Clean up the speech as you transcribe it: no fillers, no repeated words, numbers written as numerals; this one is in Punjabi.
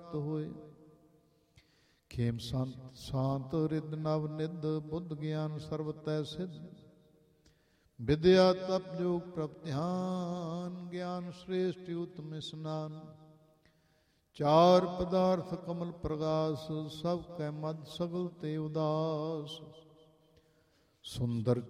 ਪ੍ਰਾਪਤ ਹੋਏ। ਖੇਮ ਸੰਤ ਸ਼ਾਂਤ ਰਿਦ ਨਵ ਨਿਧ ਬੁੱਧ ਗਿਆਨ ਸਰਬ ਤੈ ਸਿੱਧ। ਵਿਦਿਆ ਤਪ ਜੋਗ ਪ੍ਰਭ ਧਿਆਨ ਗਿਆਨ ਸ੍ਰੇਸ਼ਟ ਉਤਮ ਇਸਨਾਨ। ਚਾਰ ਪਦਾਰਥ ਕਮਲ ਪ੍ਰਗਾਸ ਸਭ ਕੈ ਮਦ ਸਗਲ ਤੇ ਉਦਾਸ। ਸੁੰਦਰ